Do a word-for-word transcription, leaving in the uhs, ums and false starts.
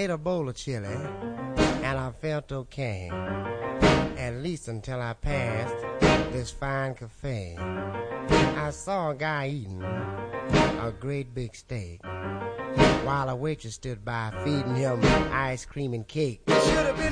ate a bowl of chili, and I felt okay, at least until I passed this fine cafe. I saw a guy eating a great big steak, while a waitress stood by feeding him ice cream and cake. It should have been